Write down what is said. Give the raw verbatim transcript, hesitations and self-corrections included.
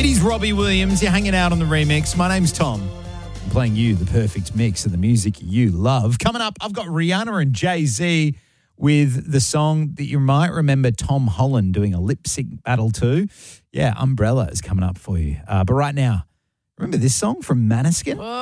It is Robbie Williams. You're hanging out on the remix. My name's Tom. I'm playing you the perfect mix of the music you love. Coming up, I've got Rihanna and Jay-Z with the song that you might remember Tom Holland doing a lip sync battle to. Yeah, Umbrella is coming up for you. Uh, but right now, remember this song from Maneskin?